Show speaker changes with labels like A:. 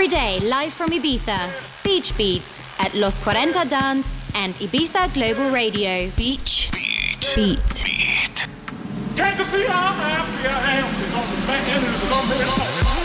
A: Every day, live from Ibiza. Beach Beats at Los 40 Dance and Ibiza Global Radio.
B: Beach Beat.
C: Can't you see how happy I am? Because the band is coming on.